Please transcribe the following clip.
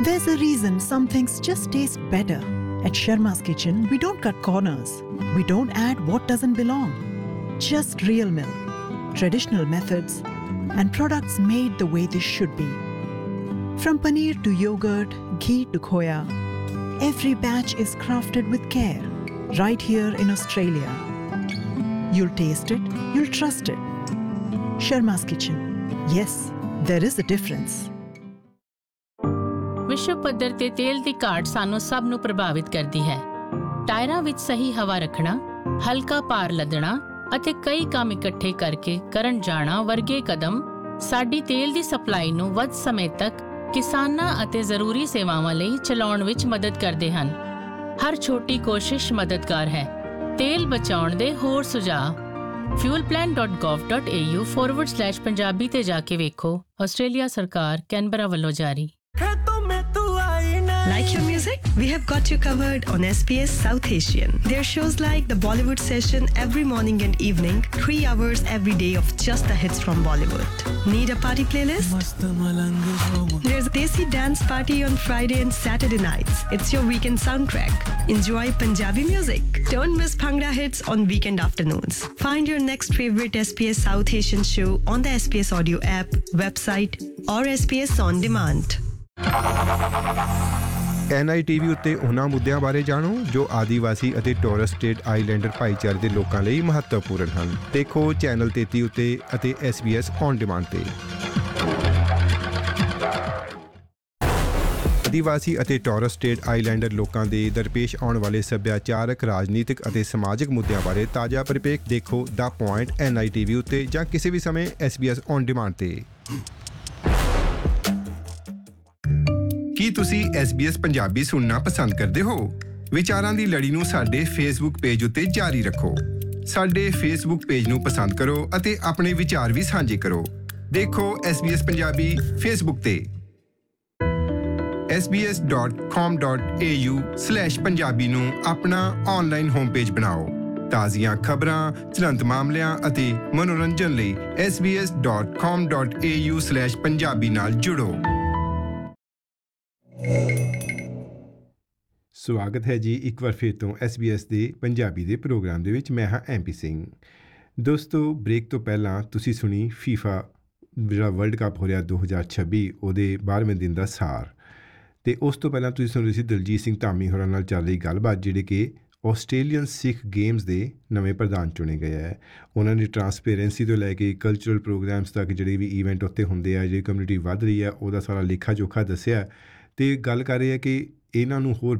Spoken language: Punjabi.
There's a reason some things just taste better. At Sharma's Kitchen, we don't cut corners. We don't add what doesn't belong. Just real milk, traditional methods, and products made the way they should be. From paneer to yogurt, ghee to khoya, every batch is crafted with care, right here in Australia. You'll taste it, you'll trust it. Sharma's Kitchen. Yes, there is a difference. ਵਿਸ਼ਵ ਪੱਧਰ ਤੇ ਤੇਲ ਦੀ ਘਾਟ ਸਾਨੂੰ ਸਭ ਨੂੰ ਪ੍ਰਭਾਵਿਤ ਕਰਦੀ ਹੈ। ਟਾਇਰਾਂ ਵਿੱਚ ਸਹੀ ਹਵਾ ਰੱਖਣਾ, ਹਲਕਾ ਭਾਰ ਲੱਦਣਾ ਅਤੇ ਕਈ ਕੰਮ ਇਕੱਠੇ ਕਰਕੇ ਕਰਨ ਜਾਣਾ ਵਰਗੇ ਕਦਮ ਸਾਡੀ ਤੇਲ ਦੀ ਸਪਲਾਈ ਨੂੰ ਵੱਧ ਸਮੇਂ ਤੱਕ ਕਿਸਾਨਾਂ ਅਤੇ ਜ਼ਰੂਰੀ ਸੇਵਾਵਾਂ ਲਈ ਚਲਾਉਣ ਵਿੱਚ ਮਦਦ ਕਰਦੇ ਹਨ। ਹਰ ਛੋਟੀ ਕੋਸ਼ਿਸ਼ ਮਦਦਗਾਰ ਹੈ। ਤੇਲ ਬਚਾਉਣ ਦੇ ਹੋਰ ਸੁਝਾਅ fuelplan.gov.au/ਪੰਜਾਬੀ ਤੇ ਜਾ ਕੇ ਵੇਖੋ। ਆਸਟ੍ਰੇਲੀਆ ਸਰਕਾਰ ਕੈਨਬਰਾ ਵੱਲੋਂ ਜਾਰੀ। Like your music? We have got you covered on SBS South Asian. There are shows like the Bollywood Session every morning and evening, 3 hours every day of just the hits from Bollywood. Need a party playlist? There's a Desi dance party on Friday and Saturday nights. It's your weekend soundtrack. Enjoy Punjabi music. Don't miss Bhangra hits on weekend afternoons. Find your next favorite SBS South Asian show on the SBS Audio app, website or SBS On Demand. NITV ਉੱਤੇ ਉਹਨਾਂ ਮੁੱਦਿਆਂ ਬਾਰੇ ਜਾਣੋ ਜੋ ਆਦੀਵਾਸੀ ਅਤੇ ਟੋਰਸ ਸਟ੍ਰੇਟ ਆਈਲੈਂਡਰ ਭਾਈਚਾਰੇ ਦੇ ਲੋਕਾਂ ਲਈ ਮਹੱਤਵਪੂਰਨ ਹਨ। ਦੇਖੋ ਚੈਨਲ 33 ਉੱਤੇ ਅਤੇ SBS ਔਨ ਡਿਮਾਂਡ ਤੇ। ਆਦੀਵਾਸੀ ਅਤੇ ਟੋਰਸ ਸਟ੍ਰੇਟ ਆਈਲੈਂਡਰ ਲੋਕਾਂ ਦੇ ਦਰਪੇਸ਼ ਆਉਣ ਵਾਲੇ ਸੱਭਿਆਚਾਰਕ, ਰਾਜਨੀਤਿਕ ਅਤੇ ਸਮਾਜਿਕ ਮੁੱਦਿਆਂ ਬਾਰੇ ਤਾਜ਼ਾ ਪਰਿਪੇਖ ਦੇਖੋ ਦਾ ਪੁਆਇੰਟ NITV ਉੱਤੇ ਜਾਂ ਕਿਸੇ ਵੀ ਸਮੇਂ SBS ਔਨ ਡਿਮਾਂਡ ਤੇ। ਕੀ ਤੁਸੀਂ SBS ਪੰਜਾਬੀ ਸੁਣਨਾ ਪਸੰਦ ਕਰਦੇ ਹੋ? ਵਿਚਾਰਾਂ ਦੀ ਲੜੀ ਨੂੰ ਸਾਡੇ ਫੇਸਬੁੱਕ ਪੇਜ ਉੱਤੇ ਜਾਰੀ ਰੱਖੋ। ਸਾਡੇ ਫੇਸਬੁੱਕ ਪੇਜ ਨੂੰ ਪਸੰਦ ਕਰੋ ਅਤੇ ਆਪਣੇ ਵਿਚਾਰ ਵੀ ਸਾਂਝੇ ਕਰੋ। ਦੇਖੋ SBS ਪੰਜਾਬੀ ਫੇਸਬੁੱਕ ਤੇ। sbs.com.au/ਪੰਜਾਬੀ ਨੂੰ ਆਪਣਾ ਆਨਲਾਈਨ ਹੋਮ ਪੇਜ ਬਣਾਓ। ਤਾਜ਼ੀਆਂ ਖਬਰਾਂ, ਚਲੰਤ ਮਾਮਲਿਆਂ ਅਤੇ ਮਨੋਰੰਜਨ ਲਈ sbs.com.au/ਪੰਜਾਬੀ ਨਾਲ ਜੁੜੋ। ਸਵਾਗਤ ਹੈ ਜੀ ਇੱਕ ਵਾਰ ਫਿਰ ਤੋਂ SBS ਦੇ ਪੰਜਾਬੀ ਦੇ ਪ੍ਰੋਗਰਾਮ ਦੇ ਵਿੱਚ। ਮੈਂ ਹਾਂ MP ਸਿੰਘ। ਦੋਸਤੋ, ਬ੍ਰੇਕ ਤੋਂ ਪਹਿਲਾਂ ਤੁਸੀਂ ਸੁਣੀ FIFA ਜਿਹੜਾ ਵਰਲਡ ਕੱਪ ਹੋ ਰਿਹਾ 2026 ਉਹਦੇ 12ਵੇਂ ਦਿਨ ਦਾ ਸਾਰ, ਅਤੇ ਉਸ ਤੋਂ ਪਹਿਲਾਂ ਤੁਸੀਂ ਸੁਣ ਰਹੇ ਸੀ ਦਲਜੀਤ ਸਿੰਘ ਧਾਮੀ ਹੋਰਾਂ ਨਾਲ ਚੱਲ ਰਹੀ ਗੱਲਬਾਤ, ਜਿਹੜੇ ਕਿ ਆਸਟ੍ਰੇਲੀਅਨ ਸਿੱਖ ਗੇਮਸ ਦੇ ਨਵੇਂ ਪ੍ਰਧਾਨ ਚੁਣੇ ਗਏ ਹੈ। ਉਹਨਾਂ ਨੇ ਟਰਾਂਸਪੇਰੈਂਸੀ ਤੋਂ ਲੈ ਕੇ ਕਲਚਰਲ ਪ੍ਰੋਗਰਾਮਸ ਤੱਕ ਜਿਹੜੇ ਵੀ ਈਵੈਂਟ ਉੱਤੇ ਹੁੰਦੇ ਆ, ਜਿਹੜੀ ਕਮਿਊਨਿਟੀ ਵੱਧ ਰਹੀ ਹੈ, ਉਹਦਾ ਸਾਰਾ ਲੇਖਾ ਜੋਖਾ ਦੱਸਿਆ, ਅਤੇ ਗੱਲ ਕਰ ਰਹੇ ਆ ਕਿ ਇਹਨਾਂ ਨੂੰ ਹੋਰ